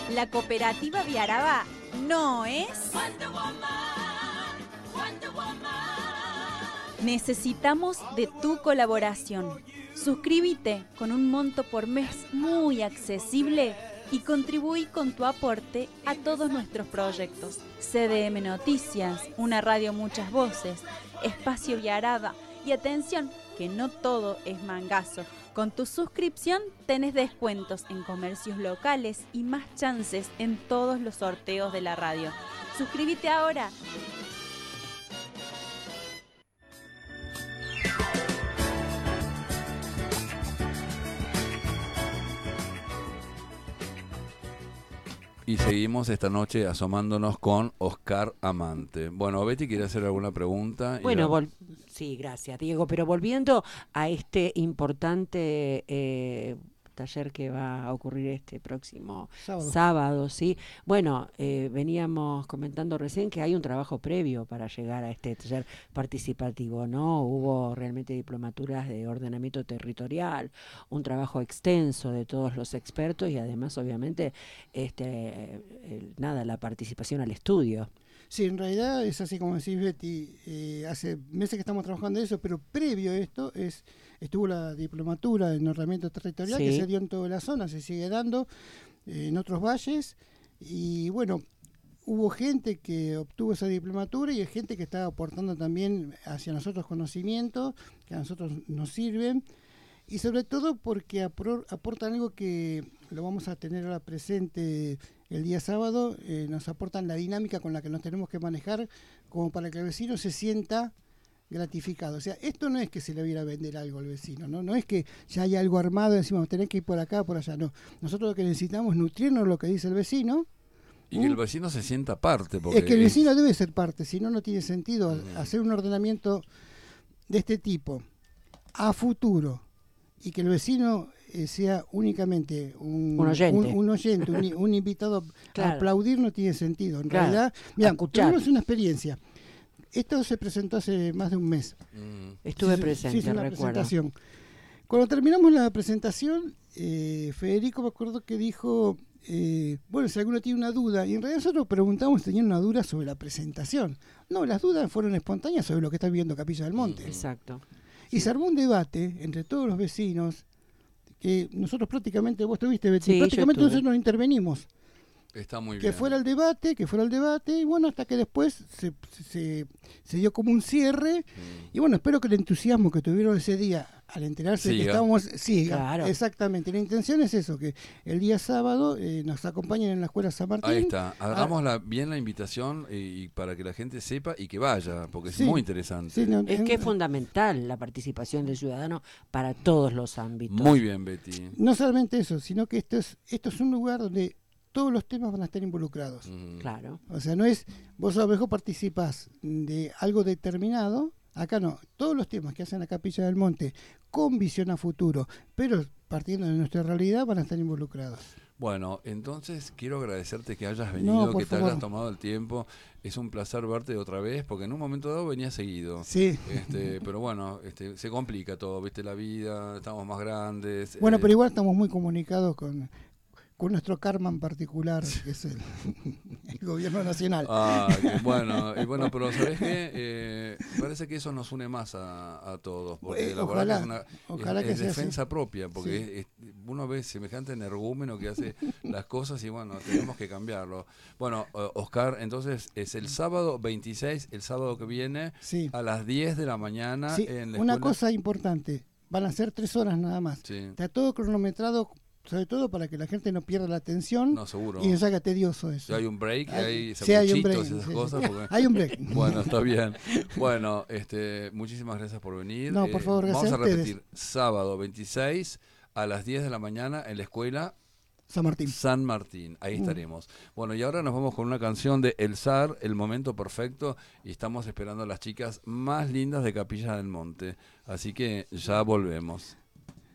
La cooperativa Viaraba no es... Necesitamos de tu colaboración. Suscríbete con un monto por mes muy accesible y contribuí con tu aporte a todos nuestros proyectos. CDM Noticias, una radio muchas voces, Espacio Viaraba y atención, que no todo es mangazo. Con tu suscripción tenés descuentos en comercios locales y más chances en todos los sorteos de la radio. Suscríbete ahora. Y seguimos esta noche asomándonos con Oscar Amante. Bueno, Betty, ¿quiere hacer alguna pregunta? Bueno, sí, gracias, Diego. Pero volviendo a este importante taller que va a ocurrir este próximo sábado, ¿sí? Bueno, veníamos comentando recién que hay un trabajo previo para llegar a este taller participativo, ¿no? Hubo realmente diplomaturas de ordenamiento territorial, un trabajo extenso de todos los expertos y además, obviamente, la participación al estudio. Sí, en realidad es así como decís, Betty, hace meses que estamos trabajando en eso, pero previo a esto estuvo la diplomatura en ordenamiento territorial, sí, que se dio en toda la zona, se sigue dando en otros valles, y bueno, hubo gente que obtuvo esa diplomatura y hay gente que está aportando también hacia nosotros conocimientos que a nosotros nos sirven, y sobre todo porque aportan algo que lo vamos a tener ahora presente el día sábado, nos aportan la dinámica con la que nos tenemos que manejar como para que el vecino se sienta gratificado. O sea, esto no es que se le viera a vender algo al vecino, no es que ya hay algo armado y decimos tenés que ir por acá, por allá, no. Nosotros lo que necesitamos es nutrirnos de lo que dice el vecino. Y que el vecino se sienta parte. Porque es que el vecino debe ser parte, si no, no tiene sentido hacer un ordenamiento de este tipo a futuro y que el vecino sea únicamente un oyente, un invitado claro, a aplaudir, no tiene sentido. En realidad, mira, tuvimos una experiencia. Esto se presentó hace más de un mes. Estuve presente, sí, una recuerdo. Presentación. Cuando terminamos la presentación, Federico me acuerdo que dijo, bueno, si alguno tiene una duda, y en realidad nosotros preguntamos si tenían una duda sobre la presentación. No, las dudas fueron espontáneas sobre lo que está viviendo Capilla del Monte. Exacto. Y se armó un debate entre todos los vecinos, que nosotros prácticamente, vos tuviste, Betty, sí, prácticamente nosotros nos intervenimos. Está muy bien. Que fuera el debate, y bueno, hasta que después se dio como un cierre, y bueno, espero que el entusiasmo que tuvieron ese día al enterarse de que estábamos, siga, claro. Exactamente, la intención es eso, que el día sábado nos acompañen en la Escuela San Martín. Ahí está, hagamos bien la invitación y para que la gente sepa y que vaya, porque es muy interesante. Sí, es que es fundamental la participación del ciudadano para todos los ámbitos. Muy bien, Betty. No solamente eso, sino que esto es un lugar donde todos los temas van a estar involucrados. Claro. O sea, no es, vos a lo mejor participás de algo determinado, acá no, todos los temas que hacen la Capilla del Monte con visión a futuro, pero partiendo de nuestra realidad van a estar involucrados. Bueno, entonces quiero agradecerte que hayas venido, que te hayas tomado el tiempo. Es un placer verte otra vez, porque en un momento dado venía seguido. Sí. Pero bueno, se complica todo, viste, la vida, estamos más grandes. Bueno, pero igual estamos muy comunicados con nuestro karma en particular, que es el gobierno nacional. Bueno, pero ¿sabés qué? Parece que eso nos une más a todos, porque la verdad que es defensa así. Propia, porque sí. Uno ve semejante energúmeno que hace las cosas y bueno, tenemos que cambiarlo. Bueno, Oscar, entonces es el sábado 26, el sábado que viene, sí, a las 10 de la mañana. Sí, en la una escuela. Cosa importante, van a ser 3 horas nada más. Sí. Está todo cronometrado, sobre todo para que la gente no pierda la atención. No, seguro. Y no se haga tedioso eso. Si hay un break, hay un break, esas cosas. Sí. Porque... Hay un break. Bueno, está bien. Bueno, muchísimas gracias por venir. No, por favor, gracias. Vamos a repetir, sábado 26 a las 10 de la mañana en la escuela San Martín, ahí estaremos. Bueno, y ahora nos vamos con una canción de El Zar, El Momento Perfecto, y estamos esperando a las chicas más lindas de Capilla del Monte. Así que ya volvemos.